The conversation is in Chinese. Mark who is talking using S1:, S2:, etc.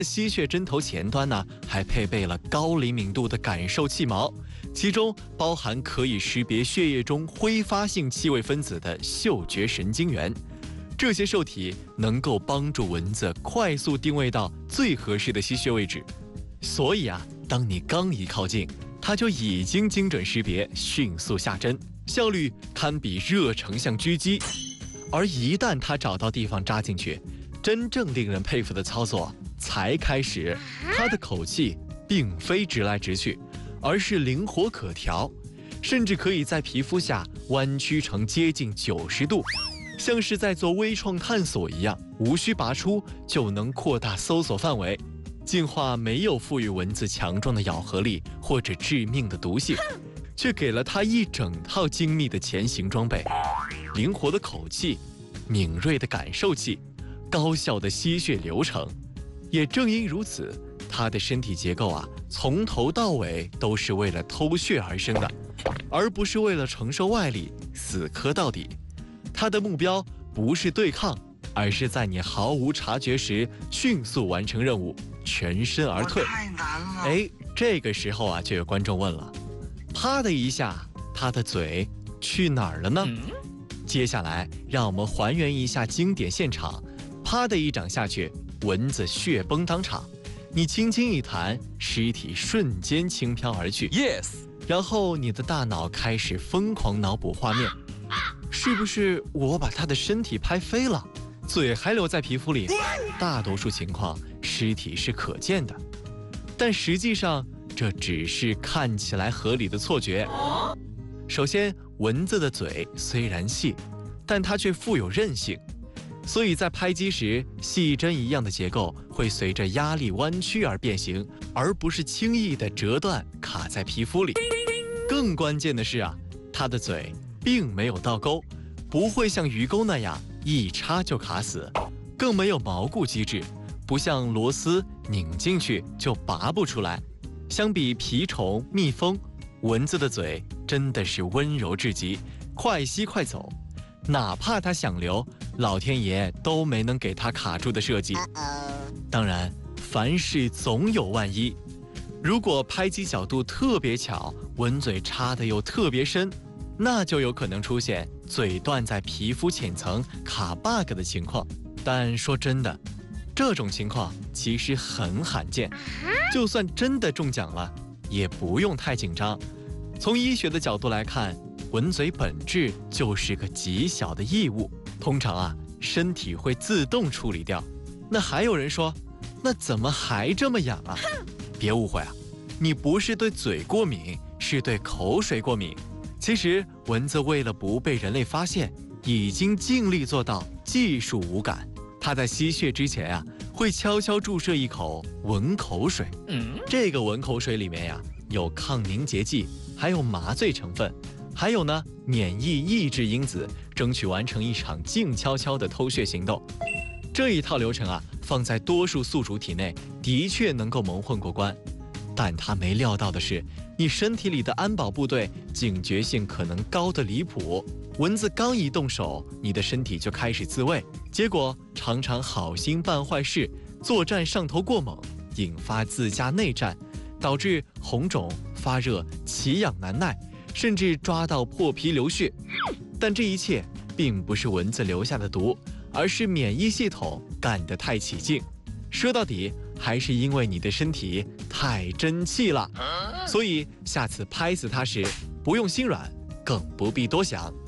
S1: 吸血针头前端呢，还配备了高灵敏度的感受器毛，其中包含可以识别血液中挥发性气味分子的嗅觉神经元。这些受体能够帮助蚊子快速定位到最合适的吸血位置，所以啊，当你刚一靠近，它就已经精准识别，迅速下针，效率堪比热成像狙击。而一旦它找到地方扎进去，真正令人佩服的操作才开始。它的口气并非直来直去，而是灵活可调，甚至可以在皮肤下弯曲成接近90度，像是在做微创探索一样，无需拔出就能扩大搜索范围。进化没有赋予蚊子强壮的咬合力或者致命的毒性，却给了它一整套精密的前行装备：灵活的口气、敏锐的感受器、高效的吸血流程。也正因如此，它的身体结构啊，从头到尾都是为了偷血而生的，而不是为了承受外力死磕到底。它的目标不是对抗，而是在你毫无察觉时迅速完成任务，全身而退。
S2: 太难了。
S1: 哎，这个时候啊，就有观众问了：啪的一下，它的嘴去哪儿了呢？接下来，让我们还原一下经典现场。啪的一掌下去，蚊子血崩当场，你轻轻一弹，尸体瞬间轻飘而去。
S3: Yes。
S1: 然后你的大脑开始疯狂脑补画面，是不是我把他的身体拍飞了，嘴还留在皮肤里？大多数情况，尸体是可见的，但实际上这只是看起来合理的错觉。首先，蚊子的嘴虽然细，但它却富有韧性，所以在拍击时，细针一样的结构会随着压力弯曲而变形，而不是轻易的折断卡在皮肤里。更关键的是啊，它的嘴并没有倒钩，不会像鱼钩那样一插就卡死，更没有锚固机制，不像螺丝拧进去就拔不出来。相比蜱虫、蜜蜂，蚊子的嘴真的是温柔至极，快吸快走，哪怕它想留，老天爷都没能给它卡住的设计。当然，凡事总有万一，如果拍击角度特别巧，蚊嘴插得又特别深，那就有可能出现嘴断在皮肤浅层卡 bug 的情况。但说真的，这种情况其实很罕见，就算真的中奖了，也不用太紧张。从医学的角度来看，蚊嘴本质就是个极小的异物，通常啊，身体会自动处理掉。那还有人说，那怎么还这么痒啊？别误会啊，你不是对嘴过敏，是对口水过敏。其实蚊子为了不被人类发现，已经尽力做到技术无感。它在吸血之前啊，会悄悄注射一口蚊口水。这个蚊口水里面呀，有抗凝结剂，还有麻醉成分，还有呢免疫抑制因子，争取完成一场静悄悄的偷血行动。这一套流程啊，放在多数宿主体内，的确能够蒙混过关。但他没料到的是，你身体里的安保部队警觉性可能高得离谱。蚊子刚一动手，你的身体就开始自卫，结果常常好心办坏事，作战上头过猛，引发自家内战，导致红肿、发热、奇痒难耐，甚至抓到破皮流血。但这一切并不是蚊子留下的毒，而是免疫系统干得太起劲。说到底，还是因为你的身体太争气了。所以下次拍死它时，不用心软，更不必多想。